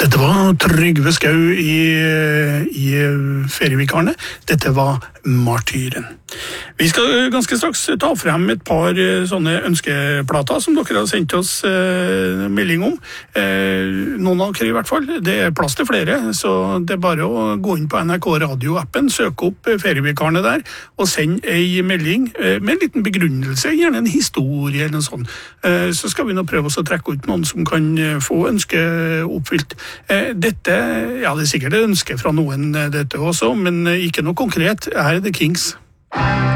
Dette var Trygve Skau i Ferievikarene. Dette var Martyren. Vi skal ganske straks ta frem et par sånne ønskeplater som dere har sendt oss melding om. Noen av dere i hvert fall. Det er plass til flere, så det er bare å gå inn på NRK Radio-appen, søke opp Ferievikarene der, og sende en melding med en liten begrunnelse, gjerne en historie eller noe sånt. Så skal vi nå prøve oss å trekke ut noen som kan få ønske oppfylt. Dette, ja, det er sikkert et ønske fra noen dette også, men ikke noe konkret. Her er The Kings.